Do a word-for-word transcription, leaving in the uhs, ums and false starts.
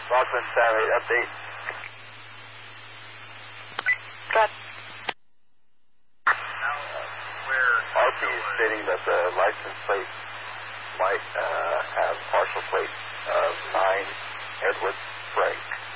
Rockland Satellite update. Got. R P is stating that the license plate might uh, have partial plate of nine Edward Frank.